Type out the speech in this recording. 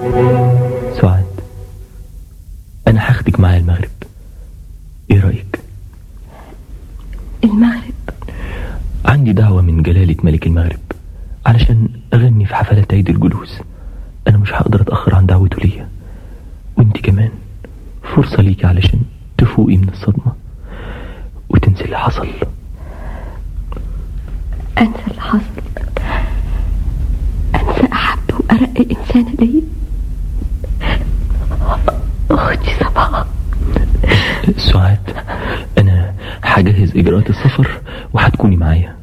سعاد، انا هاخدك معايا المغرب، ايه رأيك؟ المغرب؟ عندي دعوة من جلالة ملك المغرب علشان اغني في حفلات عيد الجلوس. انا مش هقدر اتأخر عن دعوته ليا، وانت كمان فرصة ليكي علشان تفوقي من الصدمة وتنسي اللي حصل. انسى اللي حصل؟ انسى احب وارق انسانة ليا، اختي صباح. سعاد، انا هجهز اجراءات السفر وهتكوني معايا.